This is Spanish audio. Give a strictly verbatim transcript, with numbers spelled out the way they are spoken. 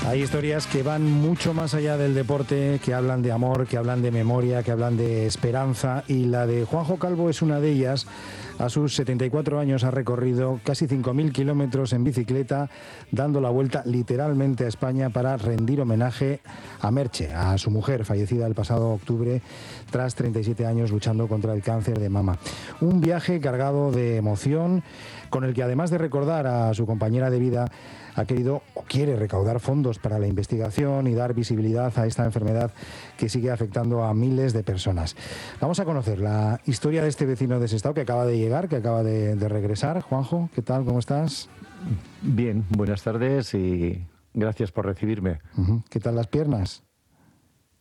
Hay historias que van mucho más allá del deporte, que hablan de amor, que hablan de memoria, que hablan de esperanza, y la de Juanjo Calvo es una de ellas. A sus setenta y cuatro años ha recorrido casi cinco mil kilómetros en bicicleta, dando la vuelta literalmente a España para rendir homenaje a Merche, a su mujer, fallecida el pasado octubre tras treinta y siete años luchando contra el cáncer de mama. Un viaje cargado de emoción, con el que, además de recordar a su compañera de vida, ha querido o quiere recaudar fondos para la investigación y dar visibilidad a esta enfermedad que sigue afectando a miles de personas. Vamos a conocer la historia de este vecino de Sestao que acaba de llegar, que acaba de, de regresar. Juanjo, ¿qué tal? ¿Cómo estás? Bien, buenas tardes y gracias por recibirme. Uh-huh. ¿Qué tal las piernas?